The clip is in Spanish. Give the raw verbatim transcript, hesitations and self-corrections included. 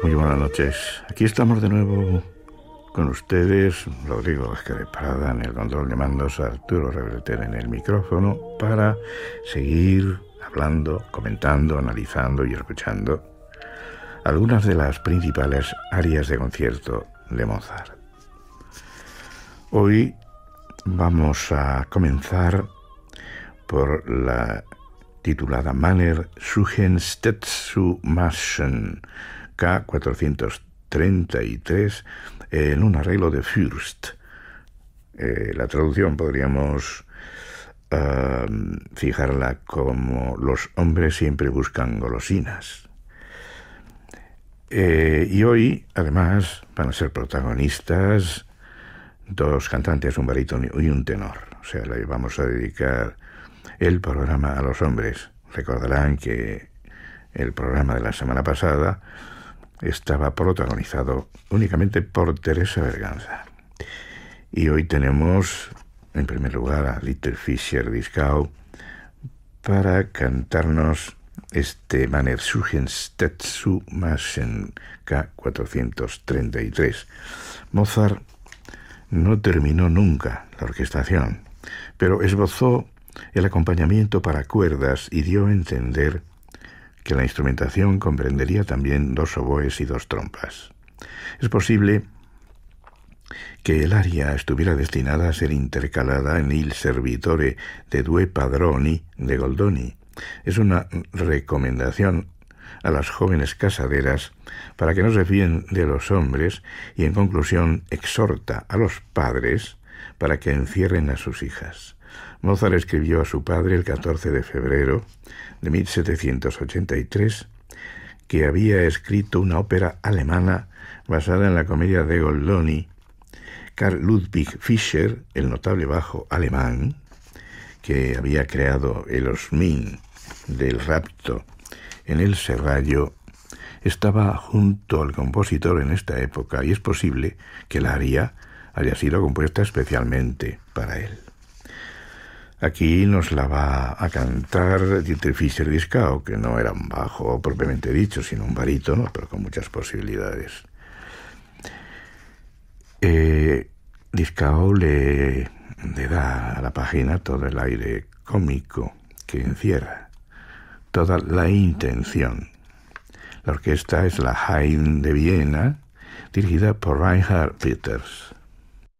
Muy buenas noches. Aquí estamos de nuevo con ustedes, Rodrigo Vázquez de Prada en el control de mandos, Arturo Reverter en el micrófono, para seguir hablando, comentando, analizando y escuchando algunas de las principales áreas de concierto de Mozart. Hoy vamos a comenzar por la titulada Manner Suchenstetsu Maschen K cuatrocientos treinta y tres en un arreglo de Fürst. Eh, la traducción podríamos uh, fijarla como los hombres siempre buscan golosinas. Eh, y hoy, además, van a ser protagonistas dos cantantes, un barítono y un tenor. O sea, le vamos a dedicar el programa a los hombres. Recordarán que el programa de la semana pasada estaba protagonizado únicamente por Teresa Berganza. Y hoy tenemos, en primer lugar, a Little Fischer-Dieskau para cantarnos este Manner Suchenstetsu Maschen K cuatrocientos treinta y tres. Mozart no terminó nunca la orquestación, pero esbozó el acompañamiento para cuerdas y dio a entender que la instrumentación comprendería también dos oboes y dos trompas. Es posible que el aria estuviera destinada a ser intercalada en Il Servitore de Due Padroni de Goldoni. Es una recomendación a las jóvenes casaderas para que no se fíen de los hombres y, en conclusión, exhorta a los padres para que encierren a sus hijas. Mozart escribió a su padre el catorce de febrero de mil setecientos ochenta y tres que había escrito una ópera alemana basada en la comedia de Goldoni. Karl Ludwig Fischer, el notable bajo alemán, que había creado el Osmin del rapto en el Serrallo, estaba junto al compositor en esta época y es posible que la aria haya sido compuesta especialmente para él. Aquí nos la va a cantar Dieter Fischer-Dieskau, que no era un bajo propiamente dicho, sino un barítono, pero con muchas posibilidades. Eh, Dieskau le, le da a la página todo el aire cómico que encierra, toda la intención. La orquesta es la Haydn de Viena, dirigida por Reinhard Peters.